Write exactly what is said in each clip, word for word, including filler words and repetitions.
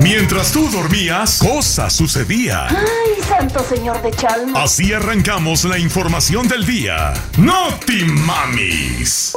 Mientras tú dormías, cosas sucedían. ¡Ay, santo señor de Chalma! Así arrancamos la información del día. ¡Noti Mamis!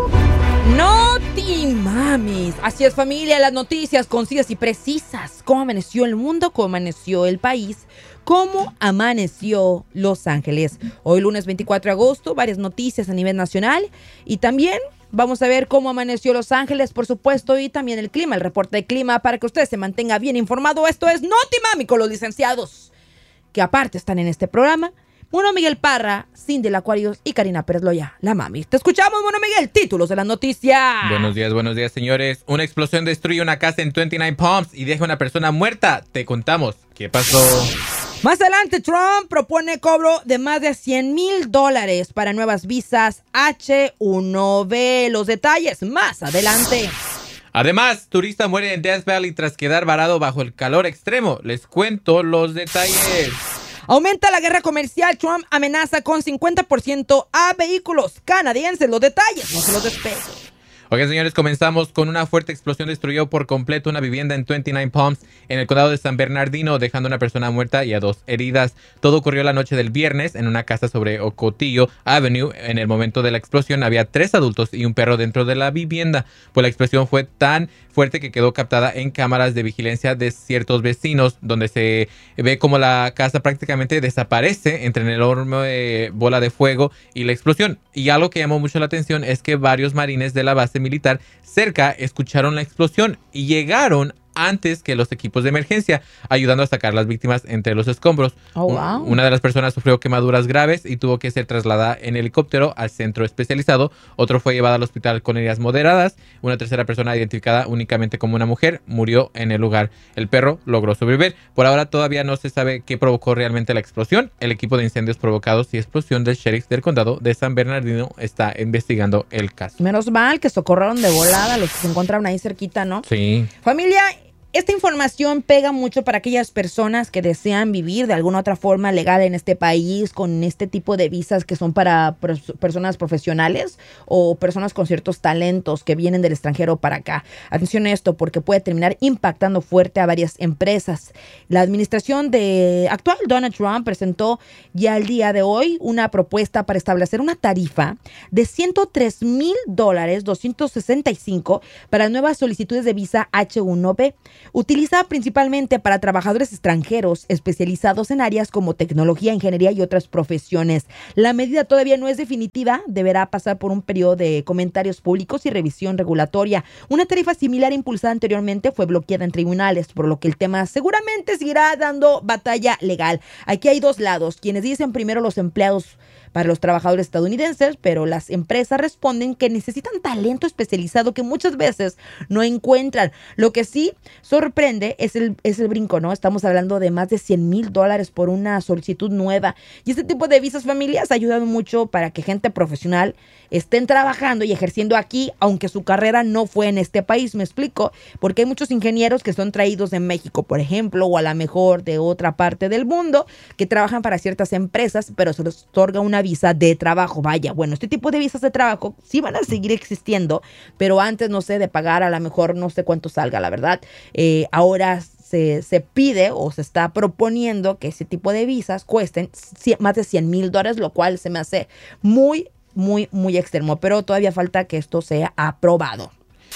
¡Noti Mamis! Así es, familia, las noticias concisas y precisas. ¿Cómo amaneció el mundo? ¿Cómo amaneció el país? ¿Cómo amaneció Los Ángeles? Hoy lunes veinticuatro de agosto, varias noticias a nivel nacional y también vamos a ver cómo amaneció Los Ángeles, por supuesto, y también el clima, el reporte de clima para que usted se mantenga bien informado. Esto es Noti Mami con los licenciados que aparte están en este programa. Mono Miguel Parra, Cindy el Aquarius y Karina Pérez Loya, la mami. Te escuchamos, Mono Miguel. Títulos de las noticias. Buenos días, buenos días, señores. Una explosión destruye una casa en veintinueve Palms y deja a una persona muerta. Te contamos qué pasó. Más adelante, Trump propone cobro de más de cien mil dólares para nuevas visas hache uno be. Los detalles más adelante. Además, turista muere en Death Valley tras quedar varado bajo el calor extremo. Les cuento los detalles. Aumenta la guerra comercial. Trump amenaza con cincuenta por ciento a vehículos canadienses. Los detalles, no se los despegue. Ok, señores, comenzamos con una fuerte explosión. Destruyó por completo una vivienda en veintinueve Palms, en el condado de San Bernardino, dejando a una persona muerta y a dos heridas. Todo ocurrió la noche del viernes en una casa sobre Ocotillo Avenue. En el momento de la explosión había tres adultos y un perro dentro de la vivienda. Pues la explosión fue tan fuerte que quedó captada en cámaras de vigilancia de ciertos vecinos, donde se ve como la casa prácticamente desaparece entre el enorme bola de fuego y la explosión. Y algo que llamó mucho la atención es que varios marines de la base militar cerca escucharon la explosión y llegaron antes que los equipos de emergencia, ayudando a sacar las víctimas entre los escombros. Oh, wow. Una de las personas sufrió quemaduras graves y tuvo que ser trasladada en helicóptero al centro especializado. Otro fue llevado al hospital con heridas moderadas. Una tercera persona, identificada únicamente como una mujer, murió en el lugar. El perro logró sobrevivir. Por ahora todavía no se sabe qué provocó realmente la explosión. El equipo de incendios provocados y explosión del sheriff del condado de San Bernardino está investigando el caso. Menos mal que socorrieron de volada los que se encontraban ahí cerquita, ¿no? Sí. Familia, esta información pega mucho para aquellas personas que desean vivir de alguna otra forma legal en este país con este tipo de visas que son para pers- personas profesionales o personas con ciertos talentos que vienen del extranjero para acá. Atención a esto porque puede terminar impactando fuerte a varias empresas. La administración de actual Donald Trump presentó ya el día de hoy una propuesta para establecer una tarifa de ciento tres mil dólares doscientos sesenta y cinco para nuevas solicitudes de visa hache uno be. Utilizada principalmente para trabajadores extranjeros especializados en áreas como tecnología, ingeniería y otras profesiones. La medida todavía no es definitiva, deberá pasar por un periodo de comentarios públicos y revisión regulatoria. Una tarifa similar impulsada anteriormente fue bloqueada en tribunales, por lo que el tema seguramente seguirá dando batalla legal. Aquí hay dos lados, quienes dicen primero los empleados para los trabajadores estadounidenses, pero las empresas responden que necesitan talento especializado que muchas veces no encuentran. Lo que sí sorprende es el, es el brinco, ¿no? Estamos hablando de más de cien mil dólares por una solicitud nueva. Y este tipo de visas familias ha ayudado mucho para que gente profesional estén trabajando y ejerciendo aquí, aunque su carrera no fue en este país, me explico, porque hay muchos ingenieros que son traídos de México, por ejemplo, o a lo mejor de otra parte del mundo, que trabajan para ciertas empresas, pero se les otorga una visa de trabajo. Vaya, bueno, este tipo de visas de trabajo sí van a seguir existiendo, pero antes, no sé, de pagar a lo mejor no sé cuánto salga, la verdad. Eh, ahora se, se pide o se está proponiendo que ese tipo de visas cuesten cien, más de cien mil dólares, lo cual se me hace muy, muy, muy extremo, pero todavía falta que esto sea aprobado.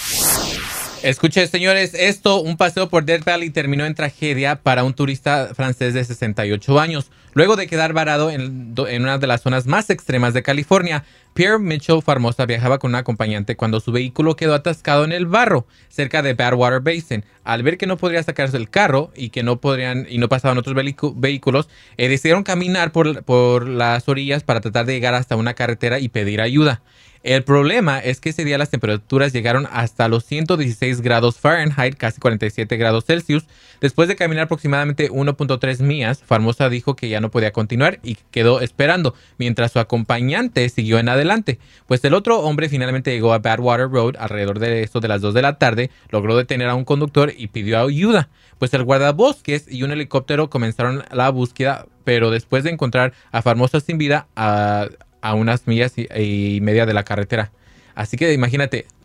Escuche, señores, esto, un paseo por Death Valley terminó en tragedia para un turista francés de sesenta y ocho años. Luego de quedar varado en, en una de las zonas más extremas de California, Pierre Mitchell Farmosa viajaba con un acompañante cuando su vehículo quedó atascado en el barro cerca de Badwater Basin. Al ver que no podría sacarse el carro y que no podrían y no pasaban otros vehículos, eh, decidieron caminar por, por las orillas para tratar de llegar hasta una carretera y pedir ayuda. El problema es que ese día las temperaturas llegaron hasta los ciento dieciséis grados Fahrenheit, casi cuarenta y siete grados Celsius. Después de caminar aproximadamente uno punto tres millas, Farmosa dijo que ya no podía continuar y quedó esperando, mientras su acompañante siguió en adelante. Pues el otro hombre finalmente llegó a Badwater Road alrededor de esto de las dos de la tarde, logró detener a un conductor y pidió ayuda. Pues el guardabosques y un helicóptero comenzaron la búsqueda, pero después de encontrar a Farmosa sin vida, a... a unas millas y, y media de la carretera. Así que imagínate,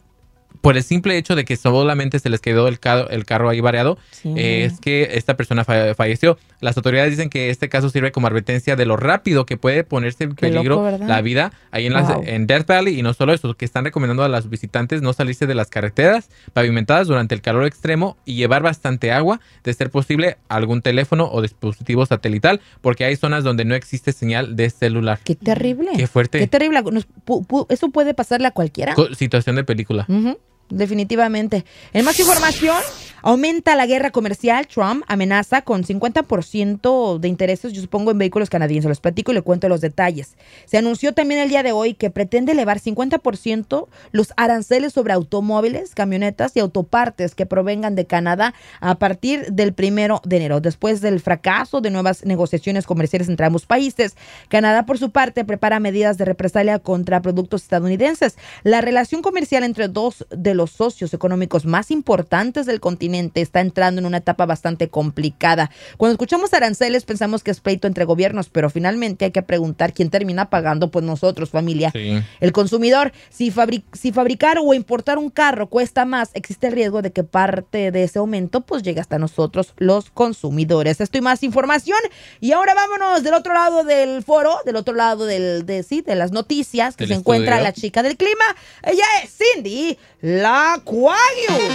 por el simple hecho de que solamente se les quedó el, ca el carro ahí variado, Sí. eh, es que esta persona fa falleció. Las autoridades dicen que este caso sirve como advertencia de lo rápido que puede ponerse en Qué peligro loco, ¿verdad? la vida ahí en, las, Wow. en Death Valley. Y no solo eso, que están recomendando a los visitantes no salirse de las carreteras pavimentadas durante el calor extremo y llevar bastante agua, de ser posible algún teléfono o dispositivo satelital, porque hay zonas donde no existe señal de celular. Qué terrible. Qué fuerte. Qué terrible. Nos pu- pu- eso puede pasarle a cualquiera. Co- Situación de película. Ujú, definitivamente. En más información, aumenta la guerra comercial. Trump amenaza con cincuenta por ciento de intereses, yo supongo, en vehículos canadienses. Los platico y le cuento los detalles. Se anunció también el día de hoy que pretende elevar cincuenta por ciento los aranceles sobre automóviles, camionetas y autopartes que provengan de Canadá a partir del primero de enero. Después del fracaso de nuevas negociaciones comerciales entre ambos países, Canadá, por su parte, prepara medidas de represalia contra productos estadounidenses. La relación comercial entre dos de los socios económicos más importantes del continente está entrando en una etapa bastante complicada. Cuando escuchamos aranceles pensamos que es pleito entre gobiernos, pero finalmente hay que preguntar quién termina pagando, pues nosotros, familia. Sí. El consumidor. Si, fabri- si fabricar o importar un carro cuesta más, existe el riesgo de que parte de ese aumento pues llegue hasta nosotros, los consumidores. Esto y más información. Y ahora vámonos del otro lado del foro, del otro lado del, de, sí, de las noticias, que Del se encuentra estudio. la chica del clima. Ella es Cindy la Aquarius.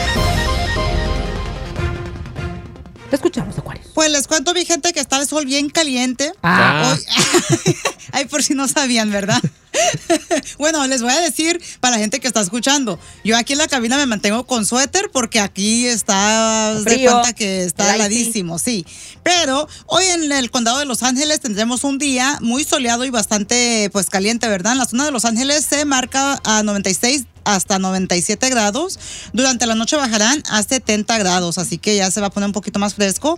Te escuchamos, Aquarius. Pues les cuento, mi gente, que está el sol bien caliente. Ah. Hoy- Ay, por si no sabían, ¿verdad? Bueno, les voy a decir para la gente que está escuchando. Yo aquí en la cabina me mantengo con suéter porque aquí está de Frío. cuenta que está El icy. heladísimo, sí. Pero hoy en el condado de Los Ángeles tendremos un día muy soleado y bastante pues caliente, ¿verdad? En la zona de Los Ángeles se marca a noventa y seis hasta noventa y siete grados. Durante la noche bajarán a setenta grados, así que ya se va a poner un poquito más fresco.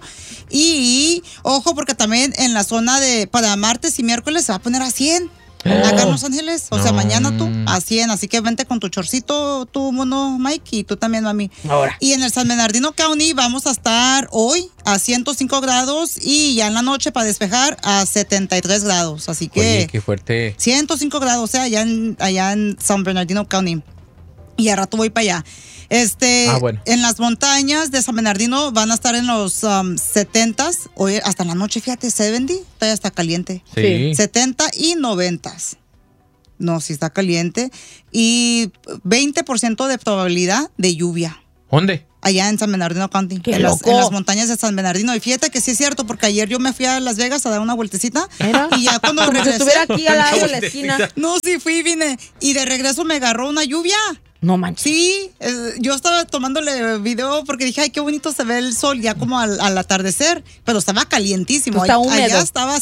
Y ojo, porque también en la zona de para martes y miércoles se va a poner a cien. Acá en Los Ángeles, o sea, No. mañana tú a cien, así que vente con tu chorcito, tu mono Mike, y tú también, mami. Ahora. Y en el San Bernardino County vamos a estar hoy a ciento cinco grados y ya en la noche para despejar a setenta y tres grados, así que Oye, qué fuerte. ciento cinco grados, o sea, allá en, allá en San Bernardino County. Y a rato voy para allá. Este, Ah, bueno. En las montañas de San Bernardino van a estar en los um, setentas, hoy hasta en la noche, fíjate, setenta, todavía está caliente. Sí. setenta y noventas. No, sí está caliente. Y veinte por ciento de probabilidad de lluvia. ¿Dónde? Allá en San Bernardino County. ¡Qué en, las, loco! en las montañas de San Bernardino. Y fíjate que sí es cierto, porque ayer yo me fui a Las Vegas a dar una vueltecita. Mira. Y ya cuando Como si regresé. estuviera aquí al lado de la esquina. No, sí fui y vine. Y de regreso me agarró una lluvia. No manches. Sí, eh, yo estaba tomándole video porque dije, ay, qué bonito se ve el sol ya como al, al atardecer, pero estaba calientísimo. Está Ay- húmedo. Allá estaba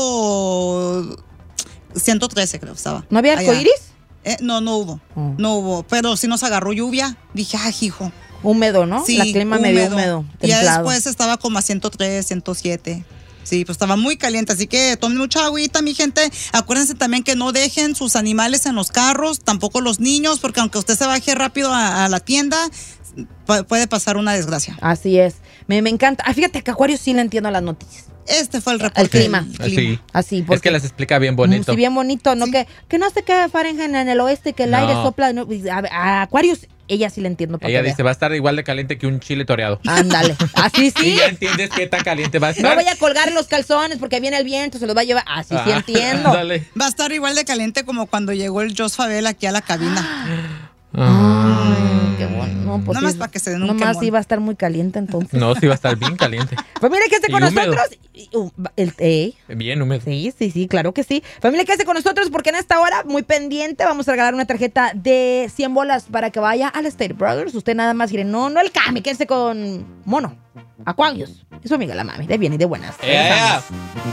ciento, ciento trece, creo que estaba. ¿No había Allá. arcoíris? Eh, no, no hubo, Oh. no hubo, pero sí nos agarró lluvia. Dije, ay, hijo. Húmedo, ¿no? Sí, la clima medio húmedo, Y ya templado. después estaba como a ciento tres, ciento siete. Sí, pues estaba muy caliente, así que tomen mucha agüita, mi gente. Acuérdense también que no dejen sus animales en los carros, tampoco los niños, porque aunque usted se baje rápido a, a la tienda, pu- puede pasar una desgracia. Así es. Me, me encanta. Ah, fíjate que Acuario sí le entiendo a las noticias. Este fue el reporte. El clima. del Sí. Así, porque Es que las explica bien Mm, bonito. sí, bien bonito, ¿no? Sí. Que, que no se quede Fahrenheit en el oeste, que el No. aire sopla. ¿no? A, a Aquarius, ella sí le entiendo. para Ella que dice, va a estar igual de caliente que un chile toreado. vea. Ándale. Así sí. Y ya entiendes qué tan caliente va a No estar. voy a colgar los calzones porque viene el viento, se los va a llevar. Así sí Ah, entiendo. dale. Va a estar igual de caliente como cuando llegó el Jos Fabel aquí a la cabina. Ay, qué bueno. No, pues Nada más sí, para que se den un nomás quemón. sí va a estar muy caliente entonces. No, sí va a estar bien caliente. Familia, quédese Y con húmedo. nosotros. Y, uh, el, eh, Bien húmedo. Sí, sí, sí, claro que sí. Familia, quédese con nosotros porque en esta hora, muy pendiente, vamos a regalar una tarjeta de cien bolas para que vaya al State Brothers. Usted nada más quiere, no, no el Cami, quédese con Mono, Aquarius. Es su amiga la mami, de bien y de buenas. ¡Ea! Regresamos.